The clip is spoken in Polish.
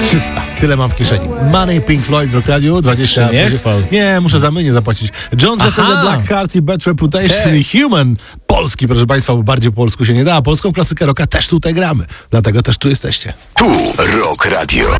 300. Tyle mam w kieszeni. Money, Pink Floyd, Rock Radio, 20. Nie chwal. Nie, muszę za mynie zapłacić. John Jett and the Black Hearts i Bad Reputation i Human. Polski, proszę Państwa, bo bardziej po polsku się nie da. A polską klasykę rocka też tutaj gramy. Dlatego też tu jesteście. Tu Rock Radio.